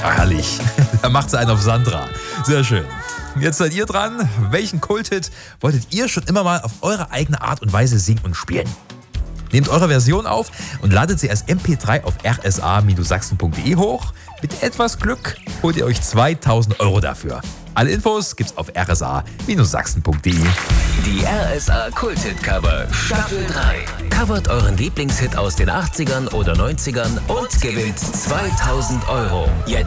Herrlich. Da macht sie einen auf Sandra. Sehr schön. Jetzt seid ihr dran. Welchen Kulthit wolltet ihr schon immer mal auf eure eigene Art und Weise singen und spielen? Nehmt eure Version auf und ladet sie als MP3 auf rsa-sachsen.de hoch. Mit etwas Glück holt ihr euch 2000 € dafür. Alle Infos gibt's auf rsa-sachsen.de. Die RSA Kulthit Cover Staffel 3. Covert euren Lieblingshit aus den 80ern oder 90ern und gewinnt 2000 €. Jetzt